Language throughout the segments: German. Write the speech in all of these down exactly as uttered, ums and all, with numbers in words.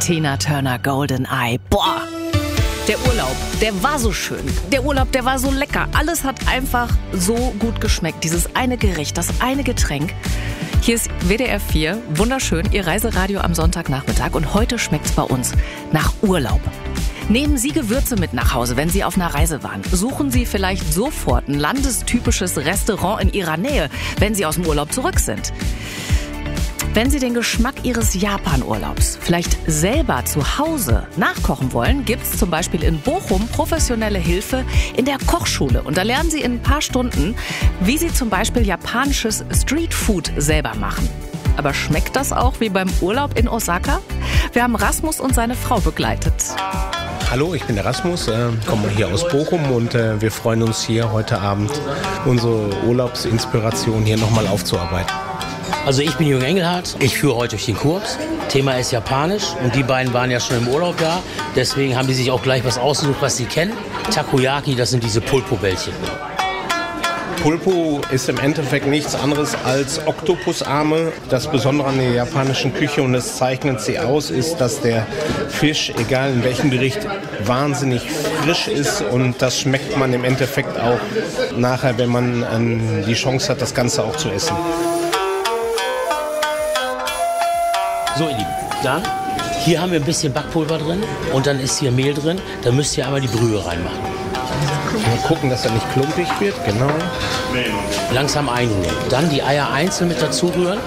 Tina Turner, Golden Eye. Boah, der Urlaub, der war so schön. Der Urlaub, der war so lecker. Alles hat einfach so gut geschmeckt. Dieses eine Gericht, das eine Getränk. Hier ist W D R vier, wunderschön, Ihr Reiseradio am Sonntagnachmittag. Und heute schmeckt's bei uns nach Urlaub. Nehmen Sie Gewürze mit nach Hause, wenn Sie auf einer Reise waren. Suchen Sie vielleicht sofort ein landestypisches Restaurant in Ihrer Nähe, wenn Sie aus dem Urlaub zurück sind. Wenn Sie den Geschmack Ihres Japan-Urlaubs vielleicht selber zu Hause nachkochen wollen, gibt's zum Beispiel in Bochum professionelle Hilfe in der Kochschule. Und da lernen Sie in ein paar Stunden, wie Sie zum Beispiel japanisches Streetfood selber machen. Aber schmeckt das auch wie beim Urlaub in Osaka? Wir haben Rasmus und seine Frau begleitet. Hallo, ich bin der Rasmus, äh, komme hier aus Bochum und äh, wir freuen uns hier heute Abend unsere Urlaubsinspiration hier nochmal aufzuarbeiten. Also ich bin Jürgen Engelhardt, ich führe heute durch den Kurs. Thema ist Japanisch und die beiden waren ja schon im Urlaub da. Deswegen haben die sich auch gleich was ausgesucht, was sie kennen. Takoyaki, das sind diese Pulpo-Bällchen. Pulpo ist im Endeffekt nichts anderes als Oktopusarme. Das Besondere an der japanischen Küche, und das zeichnet sie aus, ist, dass der Fisch, egal in welchem Gericht, wahnsinnig frisch ist. Und das schmeckt man im Endeffekt auch nachher, wenn man ähm, die Chance hat, das Ganze auch zu essen. So, ihr Lieben, dann, hier haben wir ein bisschen Backpulver drin und dann ist hier Mehl drin. Da müsst ihr einmal die Brühe reinmachen. Mal gucken, dass er nicht klumpig wird, genau. Langsam einrühren. Dann die Eier einzeln mit dazu rühren.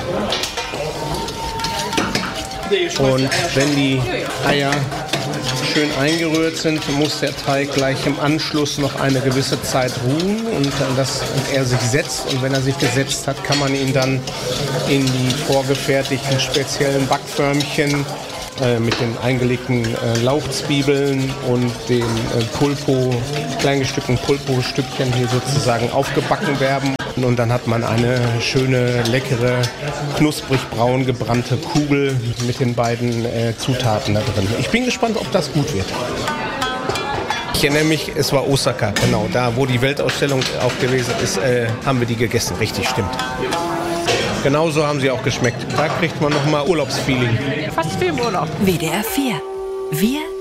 Und wenn die Eier schön eingerührt sind, muss der Teig gleich im Anschluss noch eine gewisse Zeit ruhen und, das, und er sich setzt. Und wenn er sich gesetzt hat, kann man ihn dann in die vorgefertigten speziellen Backförmchen äh, mit den eingelegten äh, Lauchzwiebeln und den äh, Pulpo, kleinen Stücken Pulpo-Stückchen hier sozusagen aufgebacken werden. Und dann hat man eine schöne, leckere, knusprig braun gebrannte Kugel mit den beiden äh, Zutaten da drin. Ich bin gespannt, ob das gut wird. Ich erinnere mich, es war Osaka, genau, da wo die Weltausstellung auch gewesen ist, äh, haben wir die gegessen. Richtig, stimmt. Genauso haben sie auch geschmeckt. Da kriegt man nochmal Urlaubsfeeling. Fast wie im Urlaub. W D R vier. Wir